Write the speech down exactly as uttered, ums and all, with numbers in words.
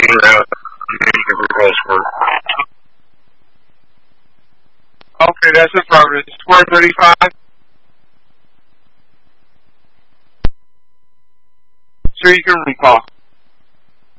route, and then you can reverse work. Okay, that's affirmative. Square thirty-five. So you can recall.